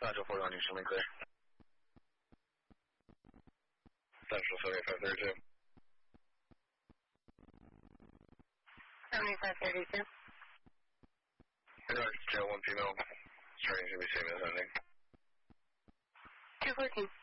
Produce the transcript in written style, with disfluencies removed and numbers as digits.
Roger, 4 on you, something clear. Central 7532. 7532. Roger, tail 1 female. Starting to be same as ending. 214.